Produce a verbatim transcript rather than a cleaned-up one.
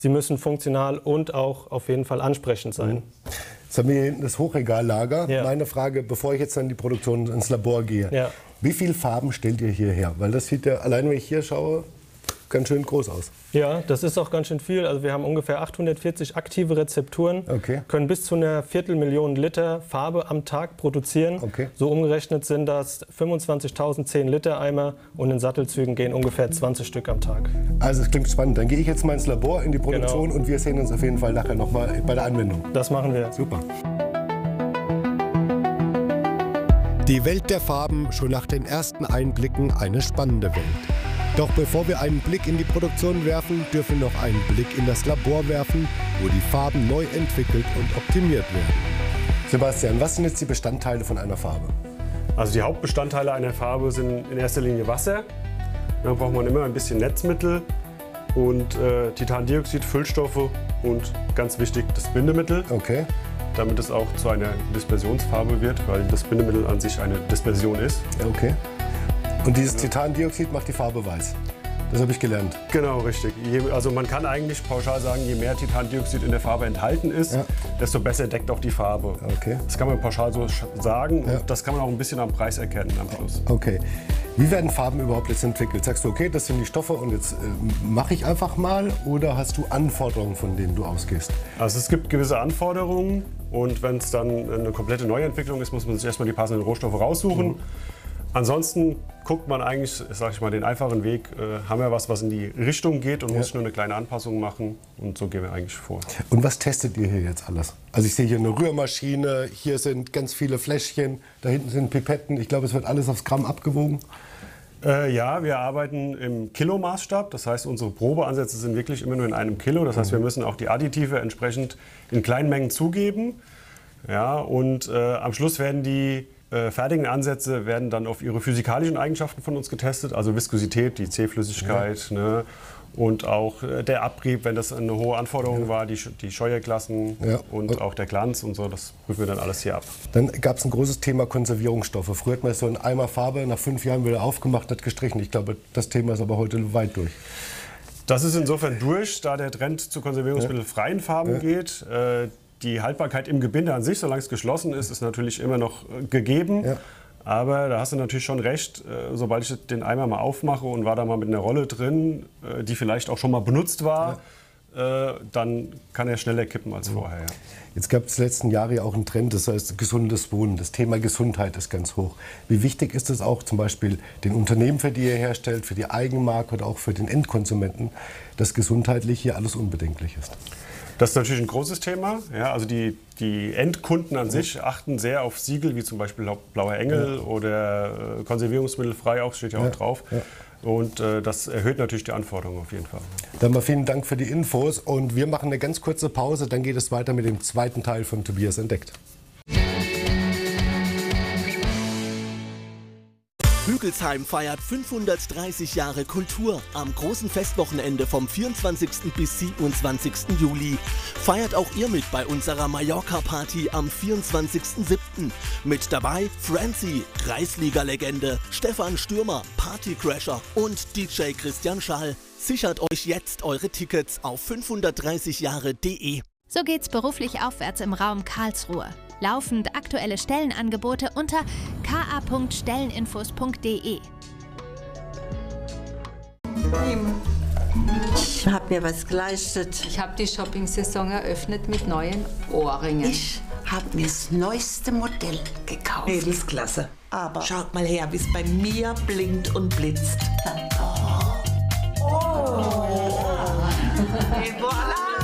sie müssen funktional und auch auf jeden Fall ansprechend sein. Mhm. Jetzt haben wir hier hinten das Hochregallager. Ja. Meine Frage, bevor ich jetzt dann die Produktion ins Labor gehe. Ja. Wie viele Farben stellt ihr hier her? Weil das sieht ja, allein wenn ich hier schaue, ganz schön groß aus. Ja, das ist auch ganz schön viel. Also wir haben ungefähr achthundertvierzig aktive Rezepturen, okay. können bis zu einer Viertelmillion Liter Farbe am Tag produzieren. Okay. So umgerechnet sind das fünfundzwanzigtausend zehn Liter Eimer und in Sattelzügen gehen ungefähr zwanzig Stück am Tag. Also es klingt spannend. Dann gehe ich jetzt mal ins Labor, in die Produktion, genau. Und wir sehen uns auf jeden Fall nachher nochmal bei der Anwendung. Das machen wir. Super. Die Welt der Farben, schon nach den ersten Einblicken eine spannende Welt. Doch bevor wir einen Blick in die Produktion werfen, dürfen wir noch einen Blick in das Labor werfen, wo die Farben neu entwickelt und optimiert werden. Sebastian, was sind jetzt die Bestandteile von einer Farbe? Also die Hauptbestandteile einer Farbe sind in erster Linie Wasser. Dann braucht man immer ein bisschen Netzmittel und äh, Titandioxid, Füllstoffe und ganz wichtig das Bindemittel. Okay. Damit es auch zu einer Dispersionsfarbe wird, weil das Bindemittel an sich eine Dispersion ist. Okay. Und dieses Titandioxid macht die Farbe weiß. Das habe ich gelernt. Genau, richtig. Je, also man kann eigentlich pauschal sagen, je mehr Titandioxid in der Farbe enthalten ist, ja. desto besser deckt auch die Farbe. Okay. Das kann man pauschal so sagen ja. und das kann man auch ein bisschen am Preis erkennen am Schluss. Okay. Wie werden Farben überhaupt jetzt entwickelt? Sagst du, okay, das sind die Stoffe und jetzt äh, mache ich einfach mal, oder hast du Anforderungen, von denen du ausgehst? Also es gibt gewisse Anforderungen und wenn es dann eine komplette Neuentwicklung ist, muss man sich erstmal die passenden Rohstoffe raussuchen. Mhm. Ansonsten guckt man eigentlich, sag ich mal, den einfachen Weg, äh, haben wir was, was in die Richtung geht und ja. muss nur eine kleine Anpassung machen und so gehen wir eigentlich vor. Und was testet ihr hier jetzt alles? Also ich sehe hier eine Rührmaschine, hier sind ganz viele Fläschchen, da hinten sind Pipetten, ich glaube, es wird alles aufs Gramm abgewogen. Äh, ja, wir arbeiten im Kilomaßstab, das heißt, unsere Probeansätze sind wirklich immer nur in einem Kilo, das heißt, wir müssen auch die Additive entsprechend in kleinen Mengen zugeben. Ja, und äh, am Schluss werden die Äh, fertigen Ansätze werden dann auf ihre physikalischen Eigenschaften von uns getestet, also Viskosität, die Zähflüssigkeit, ja. ne, und auch äh, der Abrieb, wenn das eine hohe Anforderung ja. war, die, die Scheuerklassen ja. und auch der Glanz und so, das prüfen wir dann alles hier ab. Dann gab es ein großes Thema Konservierungsstoffe. Früher hat man so einen Eimer Farbe nach fünf Jahren wieder aufgemacht, hat gestrichen. Ich glaube, das Thema ist aber heute weit durch. Das ist insofern durch, da der Trend zu konservierungsmittelfreien Farben ja. geht. Äh, Die Haltbarkeit im Gebinde an sich, solange es geschlossen ist, ist natürlich immer noch gegeben. Ja. Aber da hast du natürlich schon recht, sobald ich den Eimer mal aufmache und war da mal mit einer Rolle drin, die vielleicht auch schon mal benutzt war, ja. dann kann er schneller kippen als vorher. Ja. Jetzt gab es letzten Jahre ja auch einen Trend, das heißt gesundes Wohnen. Das Thema Gesundheit ist ganz hoch. Wie wichtig ist es auch zum Beispiel den Unternehmen, für die ihr herstellt, für die Eigenmarke oder auch für den Endkonsumenten, dass gesundheitlich hier alles unbedenklich ist? Das ist natürlich ein großes Thema. Ja, also die, die Endkunden an sich achten sehr auf Siegel, wie zum Beispiel Blauer Engel ja. oder äh, konservierungsmittelfrei, auch steht ja, ja auch drauf. Ja. Und äh, das erhöht natürlich die Anforderungen auf jeden Fall. Dann mal vielen Dank für die Infos und wir machen eine ganz kurze Pause, dann geht es weiter mit dem zweiten Teil von Tobias entdeckt. Hügelsheim feiert fünfhundertdreißig Jahre Kultur am großen Festwochenende vom vierundzwanzigsten bis siebenundzwanzigsten Juli. Feiert auch ihr mit bei unserer Mallorca-Party am vierundzwanzigsten siebten Mit dabei Francie, Kreisliga-Legende, Stefan Stürmer, Partycrasher und D J Christian Schall. Sichert euch jetzt eure Tickets auf fünfhundertdreißig Jahre punkt de. So geht's beruflich aufwärts im Raum Karlsruhe. Laufend aktuelle Stellenangebote unter k a punkt stelleninfos punkt de. Ich habe mir was geleistet. Ich habe die Shopping-Saison eröffnet mit neuen Ohrringen. Ich habe mir das neueste Modell gekauft. Mädelsklasse. Aber schaut mal her, wie es bei mir blinkt und blitzt.